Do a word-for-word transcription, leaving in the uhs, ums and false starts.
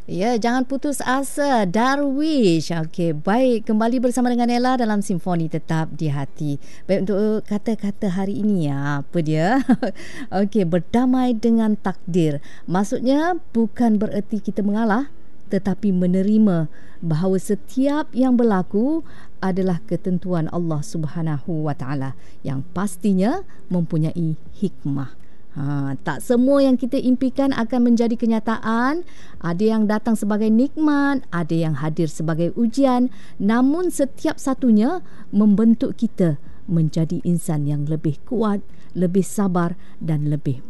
Ya, jangan putus asa. Darwish. Okey, baik. Kembali bersama dengan Ella dalam Simfoni Tetap di Hati. Baik, untuk kata-kata hari ini, ya, apa dia? Okey, berdamai dengan takdir. Maksudnya bukan bererti kita mengalah, tetapi menerima bahawa setiap yang berlaku adalah ketentuan Allah Subhanahu Wa Taala yang pastinya mempunyai hikmah. Ha, tak semua yang kita impikan akan menjadi kenyataan. Ada yang datang sebagai nikmat, ada yang hadir sebagai ujian. Namun setiap satunya membentuk kita menjadi insan yang lebih kuat, lebih sabar dan lebih